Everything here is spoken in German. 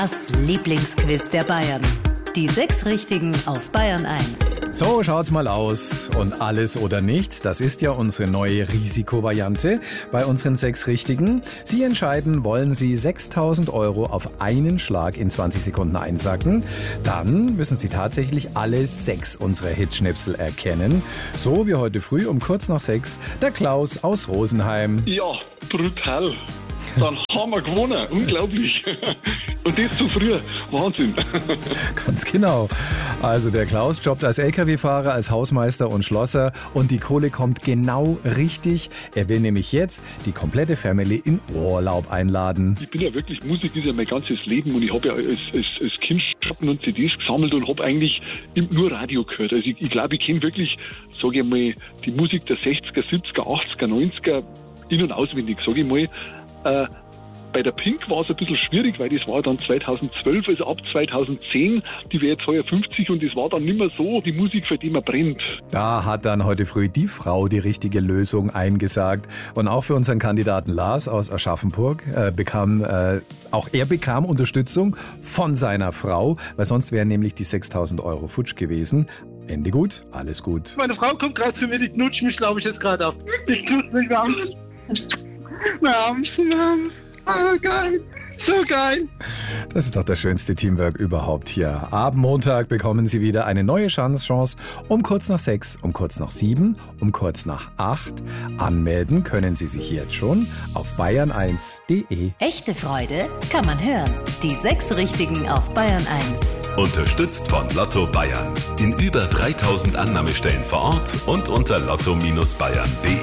Das Lieblingsquiz der Bayern. Die 6 Richtigen auf Bayern 1. So schaut's mal aus. Und alles oder nichts, das ist ja unsere neue Risikovariante bei unseren 6 Richtigen. Sie entscheiden, wollen Sie 6.000 € auf einen Schlag in 20 Sekunden einsacken? Dann müssen Sie tatsächlich alle 6 unserer Hitschnipsel erkennen. So wie heute früh um kurz nach 6 der Klaus aus Rosenheim. Ja, brutal. Dann haben wir gewonnen. Unglaublich. Und das zu früh. Wahnsinn. Ganz genau. Also der Klaus jobbt als LKW-Fahrer, als Hausmeister und Schlosser und die Kohle kommt genau richtig. Er will nämlich jetzt die komplette Family in Urlaub einladen. Ich bin ja wirklich, Musik ist ja mein ganzes Leben und ich habe ja als Kind Platten und CDs gesammelt und habe eigentlich nur Radio gehört. Also ich glaube, ich kenne wirklich, sage ich mal, die Musik der 60er, 70er, 80er, 90er in- und auswendig, sage ich mal. Bei der Pink war es ein bisschen schwierig, weil das war dann 2012, also ab 2010, die wäre jetzt heuer 50 und das war dann nicht mehr so die Musik, für die man brennt. Da hat dann heute früh die Frau die richtige Lösung eingesagt. Und auch für unseren Kandidaten Lars aus Aschaffenburg bekam Unterstützung von seiner Frau, weil sonst wären nämlich die 6.000 € futsch gewesen. Ende gut, alles gut. Meine Frau kommt gerade zu mir, die knutscht mich, glaube ich, jetzt gerade auf. Die knutscht mich warm. Warm. Oh, geil. So geil. Das ist doch das schönste Teamwork überhaupt hier. Ab Montag bekommen Sie wieder eine neue Chance um kurz nach 6, um kurz nach 7, um kurz nach 8. Anmelden können Sie sich jetzt schon auf bayern1.de. Echte Freude kann man hören. Die 6 Richtigen auf Bayern 1. Unterstützt von Lotto Bayern. In über 3.000 Annahmestellen vor Ort und unter lotto-bayern.de.